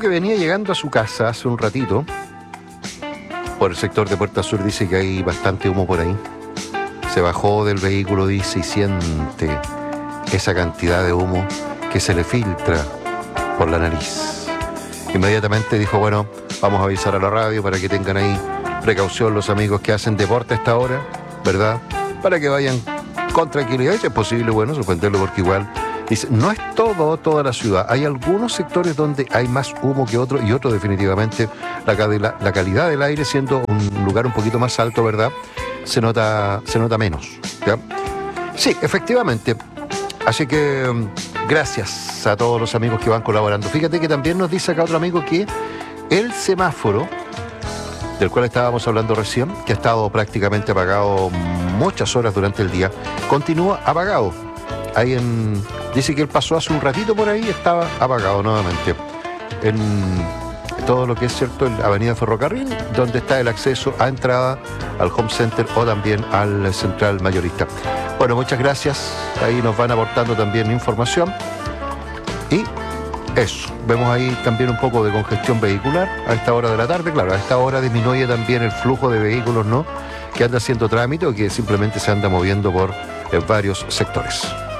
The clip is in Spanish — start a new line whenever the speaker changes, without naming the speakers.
que venía llegando a su casa hace un ratito, por el sector de Puerta Sur, dice que hay bastante humo por ahí. Se bajó del vehículo, dice, y siente esa cantidad de humo que se le filtra por la nariz. Inmediatamente dijo, bueno, vamos a avisar a la radio para que tengan ahí precaución los amigos que hacen deporte a esta hora, ¿verdad? Para que vayan con tranquilidad, y si es posible, bueno, suspenderlo, porque igual, dice, no es toda la ciudad. Hay algunos sectores donde hay más humo que otros, y otros definitivamente la calidad del aire, siendo un lugar un poquito más alto, ¿verdad?, se nota menos, ¿ya? Sí, efectivamente. Así que gracias a todos los amigos que van colaborando. Fíjate que también nos dice acá otro amigo que el semáforo, del cual estábamos hablando recién, que ha estado prácticamente apagado muchas horas durante el día, continúa apagado. Dice que él pasó hace un ratito por ahí y estaba apagado nuevamente. En todo lo que es cierto, en la avenida Ferrocarril, donde está el acceso a entrada al Home Center o también al Central Mayorista. Bueno, muchas gracias. Ahí nos van aportando también información. Y eso, vemos ahí también un poco de congestión vehicular a esta hora de la tarde. Claro, a esta hora disminuye también el flujo de vehículos, ¿no?, que anda haciendo trámite o que simplemente se anda moviendo por varios sectores.